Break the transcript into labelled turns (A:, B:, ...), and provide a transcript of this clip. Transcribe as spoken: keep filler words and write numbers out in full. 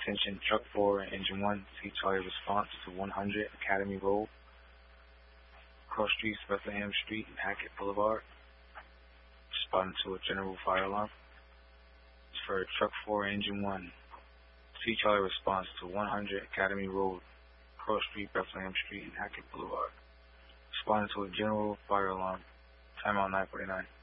A: Attention, Truck four, Engine one, C Charlie response to one hundred Academy Road, Cross Street, Bethlehem Street, and Hackett Boulevard. Responding to a general fire alarm. It's for Truck four, Engine one, C Charlie response to one hundred Academy Road, Cross Street, Bethlehem Street, and Hackett Boulevard. Responding to a general fire alarm. Timeout nine forty-nine.